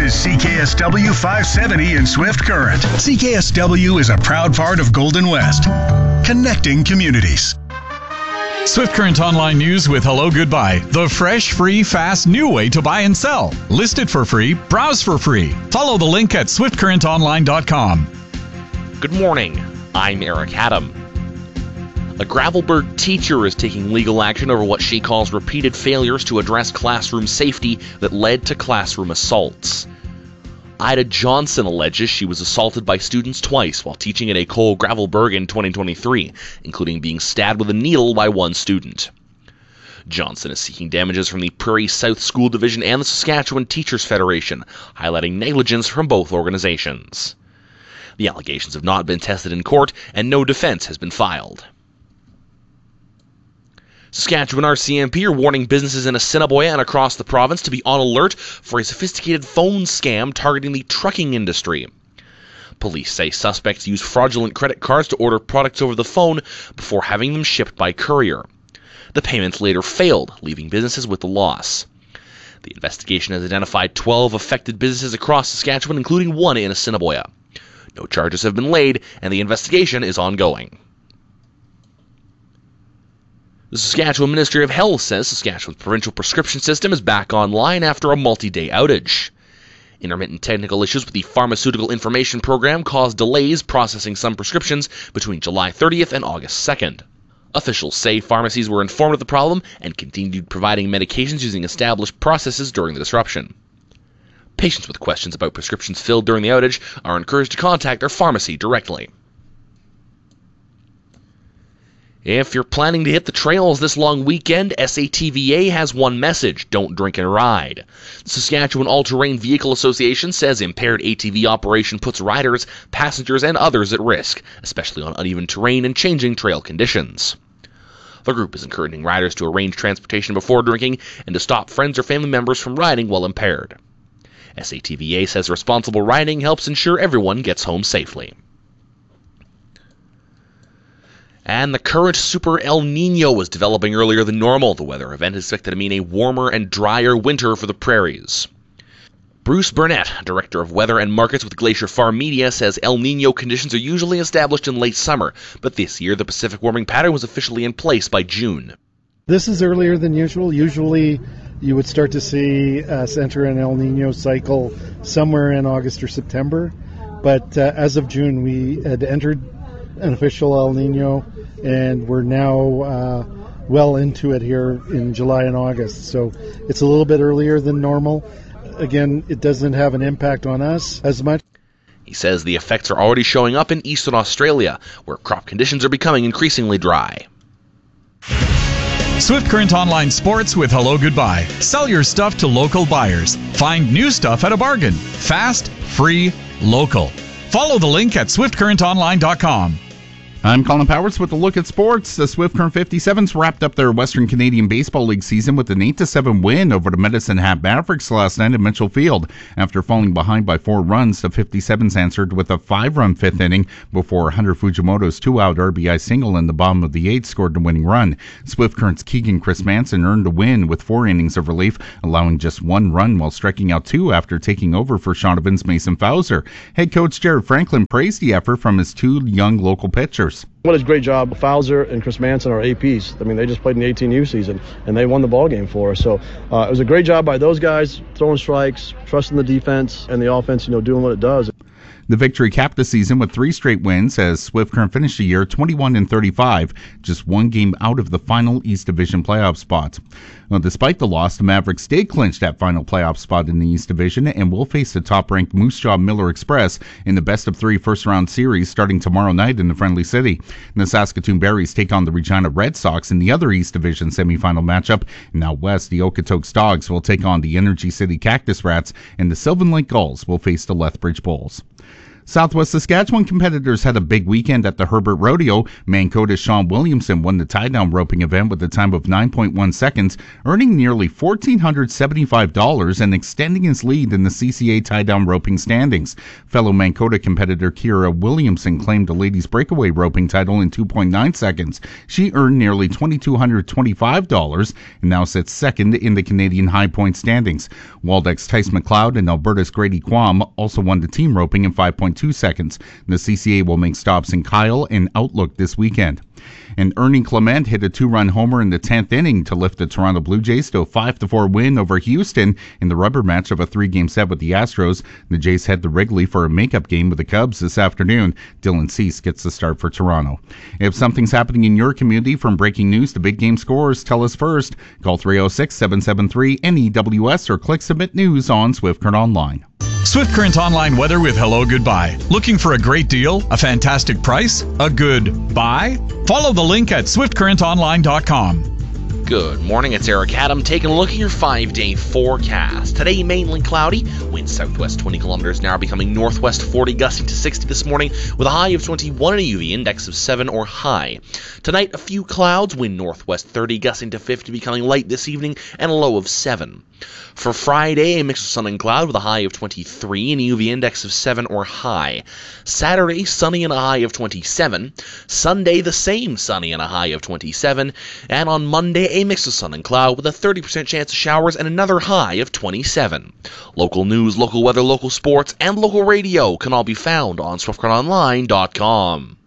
is CKSW 570 in Swift Current. CKSW is a proud part of Golden West, connecting communities. Swift Current Online News with Hello Goodbye, the fresh, free, fast, new way to buy and sell. List it for free, browse for free. Follow the link at swiftcurrentonline.com. Good morning. I'm Eric Haddam. A Gravelbourg teacher is taking legal action over what she calls repeated failures to address classroom safety that led to classroom assaults. Ida Johnson alleges she was assaulted by students twice while teaching at École Gravelbourg in 2023, including being stabbed with a needle by one student. Johnson is seeking damages from the Prairie South School Division and the Saskatchewan Teachers Federation, highlighting negligence from both organizations. The allegations have not been tested in court, and no defense has been filed. Saskatchewan RCMP are warning businesses in Assiniboia and across the province to be on alert for a sophisticated phone scam targeting the trucking industry. Police say suspects use fraudulent credit cards to order products over the phone before having them shipped by courier. The payments later failed, leaving businesses with the loss. The investigation has identified 12 affected businesses across Saskatchewan, including one in Assiniboia. No charges have been laid, and the investigation is ongoing. The Saskatchewan Ministry of Health says Saskatchewan's provincial prescription system is back online after a multi-day outage. Intermittent technical issues with the Pharmaceutical Information Program caused delays processing some prescriptions between July 30th and August 2nd. Officials say pharmacies were informed of the problem and continued providing medications using established processes during the disruption. Patients with questions about prescriptions filled during the outage are encouraged to contact their pharmacy directly. If you're planning to hit the trails this long weekend, SATVA has one message: don't drink and ride. The Saskatchewan All-Terrain Vehicle Association says impaired ATV operation puts riders, passengers, and others at risk, especially on uneven terrain and changing trail conditions. The group is encouraging riders to arrange transportation before drinking and to stop friends or family members from riding while impaired. SATVA says responsible riding helps ensure everyone gets home safely. And the current Super El Niño is developing earlier than normal. The weather event is expected to mean a warmer and drier winter for the prairies. Bruce Burnett, Director of Weather and Markets with Glacier Farm Media, says El Niño conditions are usually established in late summer, but this year the Pacific warming pattern was officially in place by June. This is earlier than usual. Usually you would start to see us enter an El Niño cycle somewhere in August or September, but as of June we had entered an official El Niño, and we're now well into it here in July and August. So it's a little bit earlier than normal. Again, it doesn't have an impact on us as much. He says the effects are already showing up in Eastern Australia, where crop conditions are becoming increasingly dry. Swift Current Online Sports with Hello Goodbye. Sell your stuff to local buyers. Find new stuff at a bargain. Fast, free, local. Follow the link at swiftcurrentonline.com. I'm Colin Powers with a look at sports. The Swift Current 57s wrapped up their Western Canadian Baseball League season with an 8-7 win over the Medicine Hat Mavericks last night at Mitchell Field. After falling behind by 4 runs, the 57s answered with a 5-run fifth inning before Hunter Fujimoto's 2-out RBI single in the bottom of the 8th scored the winning run. Swift Current's Keegan Chris Manson earned a win with 4 innings of relief, allowing just 1 run while striking out 2 after taking over for Shaughnevin's Mason Fowler. Head coach Jared Franklin praised the effort from his 2 young local pitchers. What a great job. Fowler and Chris Manson are APs. I mean, they just played in the 18U season, and they won the ball game for us. So it was a great job by those guys, throwing strikes, trusting the defense, and the offense, doing what it does. The victory capped the season with 3 straight wins as Swift Current finished the year 21-35, just 1 game out of the final East Division playoff spot. Well, despite the loss, the Mavericks stayed clinched that final playoff spot in the East Division and will face the top-ranked Moose Jaw Miller Express in the best-of-3 first-round series starting tomorrow night in the Friendly City. And the Saskatoon Berries take on the Regina Red Sox in the other East Division semifinal matchup. And out west, the Okotoks Dogs will take on the Energy City Cactus Rats, and the Sylvan Lake Gulls will face the Lethbridge Bulls. Southwest Saskatchewan competitors had a big weekend at the Herbert Rodeo. Mancoda's Sean Williamson won the tie-down roping event with a time of 9.1 seconds, earning nearly $1,475 and extending his lead in the CCA tie-down roping standings. Fellow Mancoda competitor Kira Williamson claimed the ladies' breakaway roping title in 2.9 seconds. She earned nearly $2,225 and now sits second in the Canadian high point standings. Waldeck's Tice McLeod and Alberta's Grady Quam also won the team roping in 5.2 seconds. The CCA will make stops in Kyle and Outlook this weekend. And Ernie Clement hit a 2-run homer in the 10th inning to lift the Toronto Blue Jays to a 5-4 win over Houston in the rubber match of a 3-game set with the Astros. The Jays head to Wrigley for a makeup game with the Cubs this afternoon. Dylan Cease gets the start for Toronto. If something's happening in your community, from breaking news to big game scores, tell us first. Call 306-773-NEWS or click Submit News on Swift Current Online. Swift Current Online weather with Hello Goodbye. Looking for a great deal, a fantastic price, a good buy? Follow the link at swiftcurrentonline.com. Good morning, it's Eric Adam taking a look at your 5-day forecast. Today, mainly cloudy, winds southwest 20 kilometers an hour, becoming northwest 40, gusting to 60 this morning, with a high of 21 and a UV index of 7 or high. Tonight, a few clouds, wind northwest 30, gusting to 50, becoming light this evening, and a low of 7. For Friday, a mix of sun and cloud with a high of 23 and a UV index of 7 or high. Saturday, sunny and a high of 27. Sunday, the same, sunny and a high of 27. And on Monday, a mix of sun and cloud with a 30% chance of showers and another high of 27. Local news, local weather, local sports, and local radio can all be found on SwiftCurrentOnline.com.